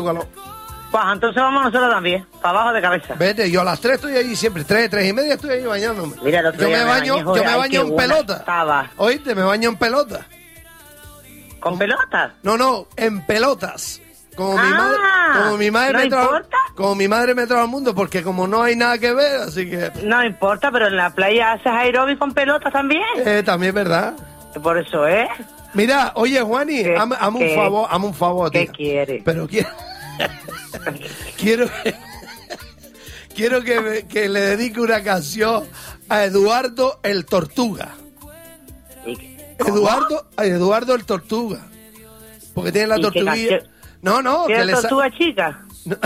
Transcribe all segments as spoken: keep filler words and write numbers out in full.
Pues entonces vamos nosotros también, para abajo de cabeza. Vete, yo a las tres estoy allí siempre, tres, tres y media estoy ahí bañándome. Mira, el otro yo día me baño, bañé, joder, yo me ay, baño qué en buena pelota. estaba. ¿Oíste? Me baño en pelota. ¿Con pelotas? No, no, en pelotas. Como mi Ah, madre, como mi madre ¿no me trajo, importa? como mi madre me trajo al mundo, porque como no hay nada que ver, así que No importa, pero en la playa haces aeróbic con pelotas también. eh, también es verdad. Por eso, ¿eh? Mira, oye, Juani, ¿Qué? hazme hazme un ¿Qué? favor, hazme un favor, ¿Qué tía. quiere? Pero quiero quiero que, quiero que, me- que le dedique una canción a Eduardo el Tortuga. ¿Cómo? Eduardo, a Eduardo el Tortuga. Porque tiene la ¿Y qué tortuguilla. canción? No, no, que ¿Quieres le sa- tortuga chica?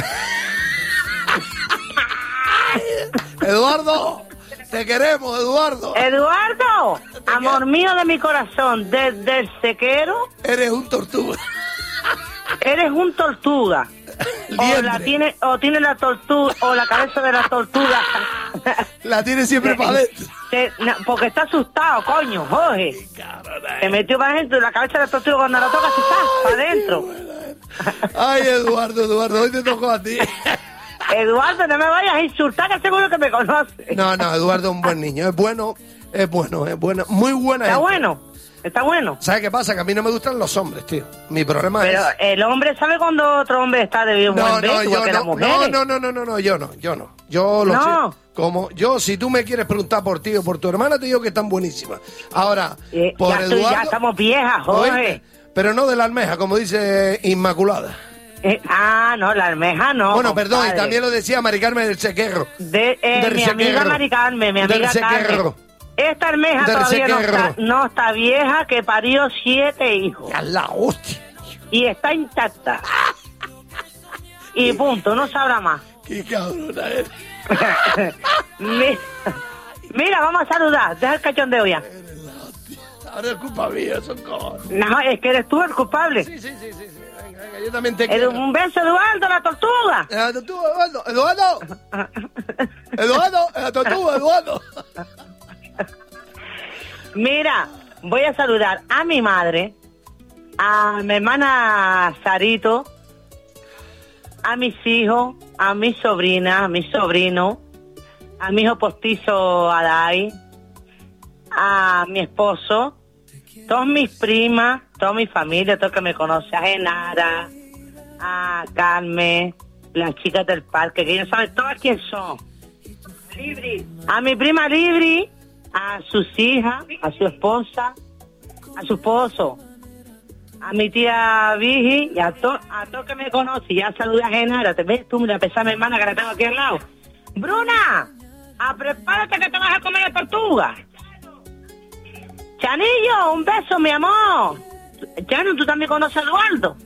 Eduardo, te queremos, Eduardo. Eduardo, amor mío de mi corazón, desde el sequero, Eres un tortuga. eres un tortuga. O Liendre. la tiene, o tiene la tortuga, o la cabeza de la tortuga. La tiene siempre para adentro. Se- no, porque está asustado, coño, Jorge. Se metió para adentro y la cabeza de la tortuga cuando la toca se está para adentro. Ay, Eduardo, Eduardo, hoy te tocó a ti. Eduardo, no me vayas a insultar, que seguro que me conoces. No, no, Eduardo es un buen niño. Es bueno, es bueno, es bueno. Muy buena Está gente. bueno, está bueno. ¿Sabes qué pasa? Que a mí no me gustan los hombres, tío. Mi problema Pero es... el hombre sabe cuando otro hombre está de bien No, buen no, ver, igual yo que las no, mujeres. no, no, no, no, no, yo no, yo no. Yo lo No. sé. Como yo, si tú me quieres preguntar por ti o por tu hermana, te digo que están buenísimas. Ahora, Eh, por ya, tú y Eduardo... ya estamos viejas, Jorge. ¿oíste? Pero no de la almeja, como dice Inmaculada. Eh, ah, no, la almeja no. Bueno, perdón, y compadre. también lo decía Mari Carmen del Sequerro. De, eh, del mi amiga Sequerro. Mari Carmen, mi Del amiga Sequerro. Carmen. Esta almeja Del todavía no Sequerro. está, no está vieja, que parió siete hijos. A la hostia. Y está intacta. Y punto, no sabrá más. Qué cabrona eres. mira, mira, vamos a saludar. Deja el cachondeo ya. Ahora es culpa mía, son cojones. No, es que eres tú el culpable. Sí, sí, sí, sí, sí. Venga, venga, yo también te Eres quiero. un beso, Eduardo, la tortuga. Eh, tú, Eduardo, Eduardo, Eduardo, eh, tú, Eduardo. Mira, voy a saludar a mi madre, a mi hermana Sarito, a mis hijos, a mi sobrina, a mi sobrino, a mi hijo postizo Adai, a mi esposo, todas mis primas, toda mi familia, todo el que me conoce, a Genara, a Carmen, las chicas del parque, que ellos saben todas quién son. Libri. A mi prima Libri, a sus hijas, a su esposa, a su esposo, a mi tía Vigi y a todo a todo que me conoce. Ya saludé a Genara, te ves tú, mira, pesar a mi hermana que la tengo aquí al lado. Bruna, a prepárate que te vas a comer la tortuga. Chanillo, un beso, mi amor. Chano, tú también conoces a Eduardo.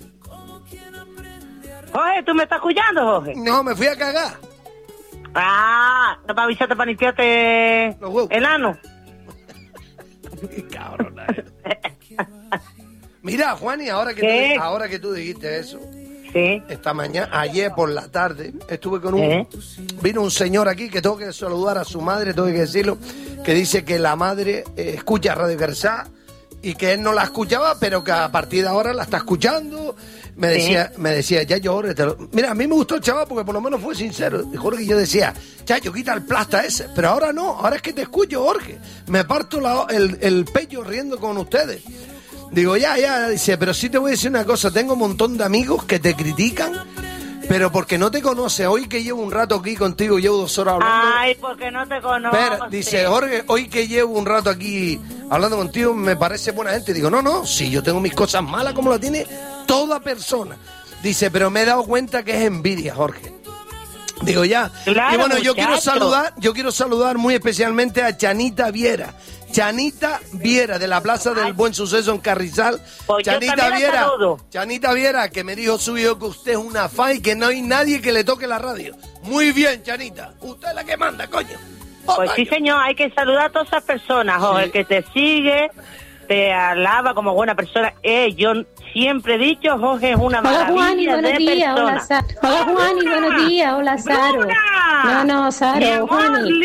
Jorge, ¿tú me estás escuchando, Jorge? No, me fui a cagar. Ah, no para avisarte para limpiarte Los huevos. el ano. Qué cabrona eres. Mira, Juani, ahora que, ¿Qué? tú, ahora que tú dijiste eso, Sí. esta mañana, ayer por la tarde, estuve con un... ¿Eh? Vino un señor aquí que tengo que saludar a su madre, tengo que decirlo, que dice que la madre eh, escucha Radio Versá y que él no la escuchaba, pero que a partir de ahora la está escuchando. Me decía, me decía, ya yo, Jorge, te lo... mira, a mí me gustó el chaval porque por lo menos fue sincero. Y Jorge, yo decía, ya yo quita el plasta ese, pero ahora no, ahora es que te escucho, Jorge. Me parto la- el, el pecho riendo con ustedes. Digo, ya, ya, dice, pero sí te voy a decir una cosa, tengo un montón de amigos que te critican, pero porque no te conoces. Hoy que llevo un rato aquí contigo, llevo dos horas hablando. Ay, porque no te conozco. Espera, dice, Jorge, hoy que llevo un rato aquí hablando contigo, me parece buena gente. Digo, no, no, sí, yo tengo mis cosas malas como la tiene toda persona. Dice, pero me he dado cuenta que es envidia, Jorge. Digo, ya. Claro, y bueno, yo quiero muchacho. saludar, yo quiero saludar muy especialmente a Chanita Viera. Chanita Viera, de la Plaza del Ay. Buen Suceso en Carrizal. Pues yo Chanita también la Viera, saludo. Chanita Viera, que me dijo su hijo que usted es una fan y que no hay nadie que le toque la radio. Muy bien, Chanita. Usted es la que manda, coño. Oh, Pues sí, coño. señor, hay que saludar a todas esas personas, Jorge, Sí. que te sigue, te alaba como buena persona. Eh, yo siempre he dicho, Jorge es una Hola Juani, maravilla buenos de días, hola persona. Saro. Hola Juani, buenos días, hola Saro. Bruna. No, no, Mi Saro, amor Juani. lindo.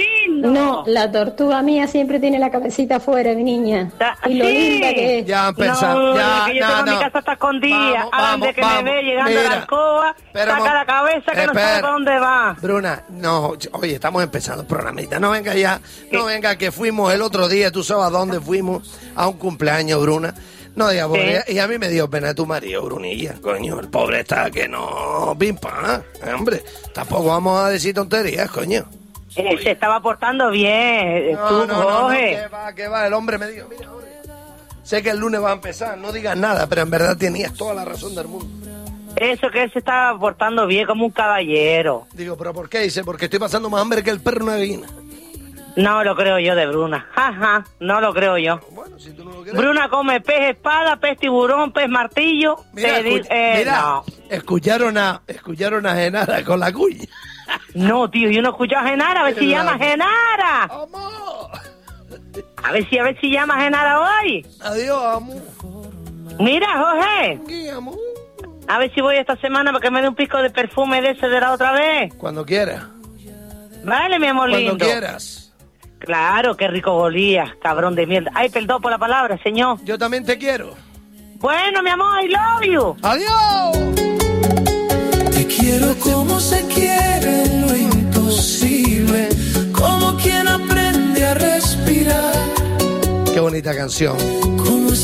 No, la tortuga mía siempre tiene la cabecita afuera, mi niña. Ta- Y lo sí. linda que es. Ya empezamos. No, ya, que yo no, tengo no. mi casa está escondida. Vamos, Hablan vamos, de que vamos. me ve llegando Mira, a la alcoba, pero saca mo- la cabeza que no espera. sabe para dónde va. Bruna, no, oye, estamos empezando el programita. No venga ya, no venga que fuimos el otro día, tú sabes a dónde fuimos, a un cumpleaños, Bruna. No digas, porque- y a mí me dio pena tu marido, Brunilla, coño, el pobre está que no pimpa, ¿eh? Hombre, tampoco vamos a decir tonterías, coño. Eh, se estaba portando bien, No, tú, no, no, no, Jorge. que va, que va, el hombre me dijo, mira, hombre, sé que el lunes va a empezar, no digas nada, pero en verdad tenías toda la razón del mundo. Eso que él se estaba portando bien como un caballero. Digo, ¿pero por qué? Dice, porque estoy pasando más hambre que el perro una gallina. No lo creo yo de Bruna. Jaja, no lo creo yo. Bueno, si tú no lo quieres... Bruna come pez espada, pez tiburón, pez martillo. Mira, te di- escu- eh, mira, no. escucharon a, escucharon a Genara con la cuya. No, tío, yo no escucho a Genara, a ver si Mira. llama Genara. ¡Amor! A ver si, a ver si llama Genara hoy. Adiós, amor. Mira, Jorge, ¿Qué, amor? a ver si voy esta semana para que me dé un pico de perfume de ese de la otra vez. Cuando quieras. Vale, mi amor Cuando lindo. quieras. Claro, qué rico golías, cabrón de mierda. Ay, perdón por la palabra, señor. Yo también te quiero. Bueno, mi amor, I love you. ¡Adiós! Te quiero como se quiere lo imposible, como quien aprende a respirar. Qué bonita canción. Como